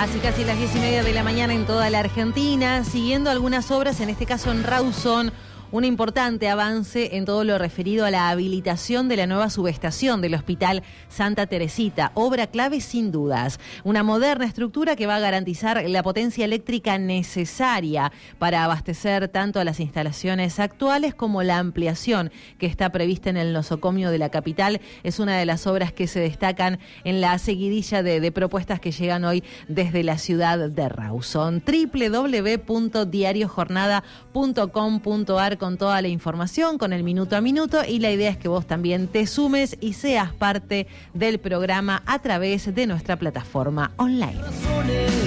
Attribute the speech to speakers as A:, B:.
A: Así casi las 10:30 de la mañana en toda la Argentina, siguiendo algunas obras, en este caso en Rawson. Un importante avance en todo lo referido a la habilitación de la nueva subestación del Hospital Santa Teresita. Obra clave sin dudas. Una moderna estructura que va a garantizar la potencia eléctrica necesaria para abastecer tanto a las instalaciones actuales como la ampliación que está prevista en el nosocomio de la capital. Es una de las obras que se destacan en la seguidilla de propuestas que llegan hoy desde la ciudad de Rawson. www.diariojornada.com.ar con toda la información, con el minuto a minuto, y la idea es que vos también te sumes y seas parte del programa a través de nuestra plataforma online.